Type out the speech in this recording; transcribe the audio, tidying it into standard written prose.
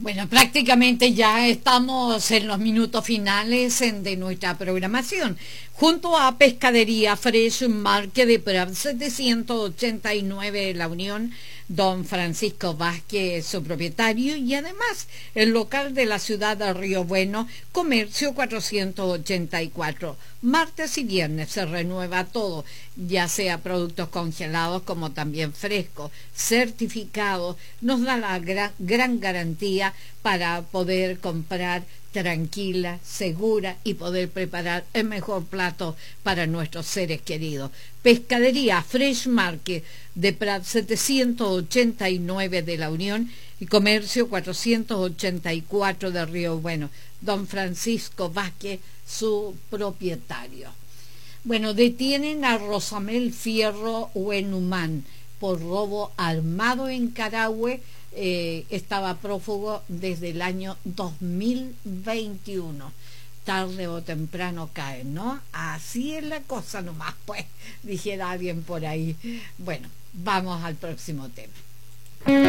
Bueno, prácticamente ya estamos en los minutos finales de nuestra programación. Junto a Pescadería Fresh Market de Prat 789 de La Unión, don Francisco Vázquez, su propietario, y además el local de la ciudad de Río Bueno, Comercio 484. Martes y viernes se renueva todo, ya sea productos congelados como también frescos, certificados. Nos da la gran garantía para poder comprar tranquila, segura y poder preparar el mejor plato para nuestros seres queridos. Pescadería Fresh Market de Prat 789 de La Unión y Comercio 484 de Río Bueno. Don Francisco Vázquez, su propietario. Bueno, detienen a Rosamel Fierro Huenumán por robo armado en Carahue. Estaba prófugo desde el año 2021. Tarde o temprano cae, ¿no? Así es la cosa nomás, pues, dijera alguien por ahí. Bueno, vamos al próximo tema.